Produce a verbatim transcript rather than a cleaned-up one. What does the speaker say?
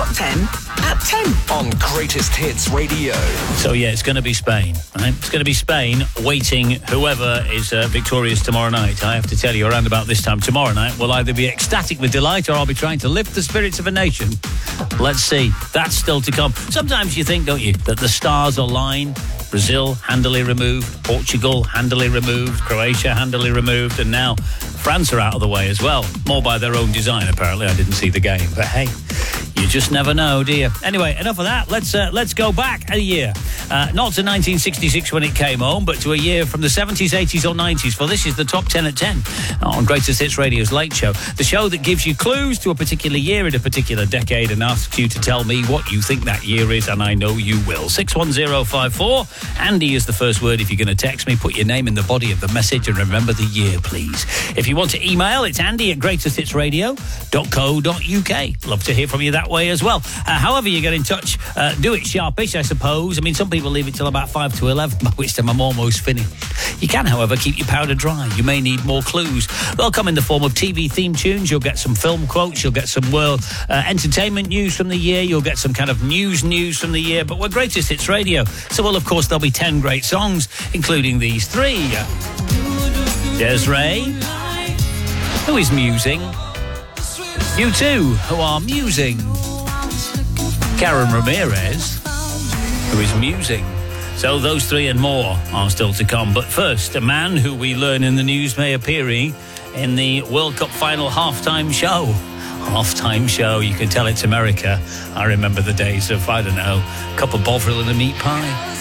Top ten at ten. On Greatest Hits Radio. So, yeah, it's going to be Spain, right? It's going to be Spain waiting whoever is uh, victorious tomorrow night. I have to tell you, around about this time tomorrow night, we'll either be ecstatic with delight or I'll be trying to lift the spirits of a nation. Let's see. That's still to come. Sometimes you think, don't you, that the stars align. Brazil, handily removed. Portugal, handily removed. Croatia, handily removed. And now France are out of the way as well. More by their own design, apparently. I didn't see the game. But hey, you just never know, do you? Anyway, enough of that. Let's uh, let's go back a year. Uh, not to nineteen sixty-six when it came home, but to a year from the seventies, eighties or nineties. For this is the Top ten at ten on Greatest Hits Radio's Late Show. The show that gives you clues to a particular year in a particular decade and asks you to tell me what you think that year is, and I know you will. six one zero five four. Andy is the first word if you're going to text me. Put your name in the body of the message and remember the year, please. If you want to email, it's andy at greatest hits radio dot co dot uk. Love to hear from you that way as well. Uh, however you get in touch, uh, do it sharpish, I suppose. I mean, some people leave it till about five to eleven, by which time I'm almost finished. You can, however, keep your powder dry. You may need more clues. They'll come in the form of T V theme tunes. You'll get some film quotes. You'll get some world uh, entertainment news from the year. You'll get some kind of news news from the year. But we're Greatest Hits Radio. So, well, of course, there'll be ten great songs, including these three. Des'ree, who is musing. You two, who are musing. Karen Ramirez, who is musing. So those three and more are still to come. But first, a man who we learn in the news may appear in the World Cup final halftime show. Halftime show, you can tell it's America. I remember the days of, I don't know, a cup of Bovril and a meat pie.